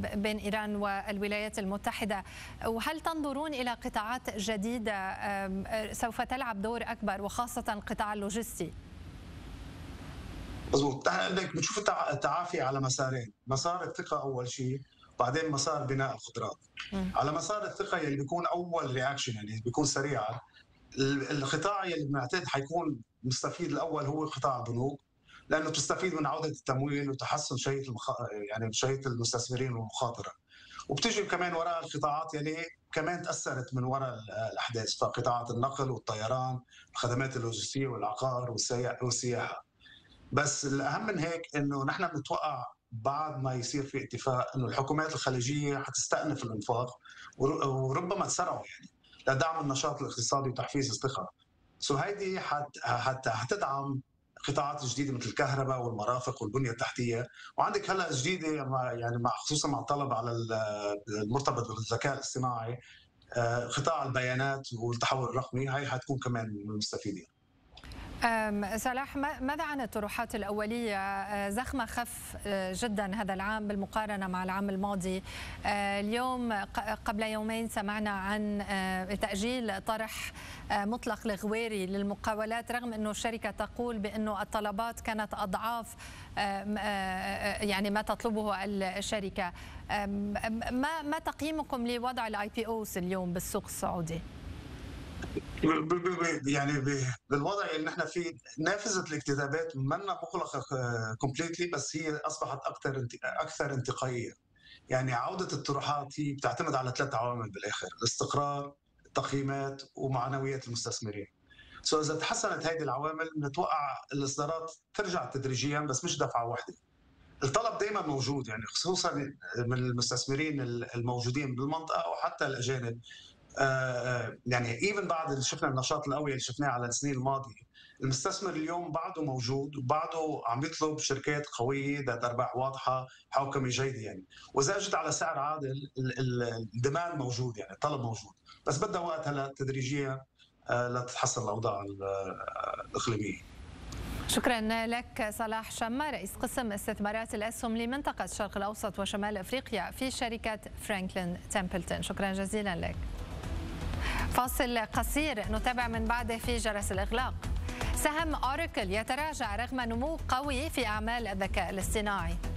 بين إيران والولايات المتحدة، وهل تنظرون إلى قطاعات جديدة سوف تلعب دور أكبر وخاصة القطاع اللوجستي؟ مظبوط، انك بتشوف التعافي على مسارين، مسار الثقه اول شيء، بعدين مسار بناء القدرات. على مسار الثقه يلي بيكون اول رياكشن يعني بيكون سريعا، القطاع يلي بنعتقد حيكون مستفيد الاول هو قطاع البنوك، لانه تستفيد من عوده التمويل وتحسن يعني شيء المستثمرين والمخاطره. وبتجي كمان وراء القطاعات يلي كمان تاثرت من وراء الاحداث، فقطاعات النقل والطيران، الخدمات اللوجستيه والعقار والسياحه. بس الاهم من هيك انه نحن بنتوقع بعد ما يصير في اتفاق انه الحكومات الخليجيه حتستأنف الانفاق وربما تسرعوا يعني لدعم النشاط الاقتصادي وتحفيز الثقه. هيدي حتدعم قطاعات جديده مثل الكهرباء والمرافق والبنيه التحتيه. وعندك هلا جديده يعني مع خصوصا مع الطلب على المرتبط بالذكاء الاصطناعي، قطاع البيانات والتحول الرقمي، هي حتكون كمان من المستفيدين. صلاح، ماذا عن الطروحات الأولية؟ زخمة خف جدا هذا العام بالمقارنة مع العام الماضي. اليوم قبل يومين سمعنا عن تأجيل طرح مطلق الغويري للمقاولات، رغم أنه الشركة تقول بأنه الطلبات كانت أضعاف يعني ما تطلبه الشركة. ما تقييمكم لوضع IPOs اليوم بالسوق السعودي؟ يعني بالوضع اللي نحن فيه، نافذه الاكتتابات منا مغلقه كومبليتلي، بس هي اصبحت اكثر انتقائيه. يعني عوده الطروحات هي بتعتمد على 3 عوامل بالاخر: الاستقرار، التقييمات، ومعنويات المستثمرين. اذا تحسنت هذه العوامل نتوقع الاصدارات ترجع تدريجيا، بس مش دفعه واحده. الطلب دائما موجود، يعني خصوصا من المستثمرين الموجودين بالمنطقه وحتى الاجانب. يعني ايفن بعد اللي شفنا النشاط القوي اللي شفناه على السنين الماضيه، المستثمر اليوم بعده موجود وبعده عم يطلب شركات قويه ذات ارباح واضحه، حوكمه جيده يعني. واذا اجت على سعر عادل، الدمان موجود، يعني الطلب موجود، بس بدها وقت هلا تدريجيا لتتحسن الاوضاع الاقليميه. شكرا لك صلاح شمة، رئيس قسم استثمارات الأسهم لمنطقة الشرق الأوسط وشمال أفريقيا في شركة فرانكلين تمبلتون. شكرا جزيلا لك. فاصل قصير نتابع من بعده في جرس الإغلاق. سهم أوراكل يتراجع رغم نمو قوي في أعمال الذكاء الاصطناعي.